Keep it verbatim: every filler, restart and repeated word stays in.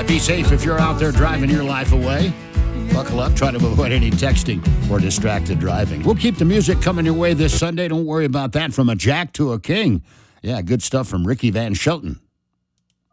be safe if you're out there driving your life away. Buckle up. Try to avoid any texting or distracted driving. We'll keep the music coming your way this Sunday. Don't worry about that. From a jack to a king. Yeah, good stuff from Ricky Van Shelton.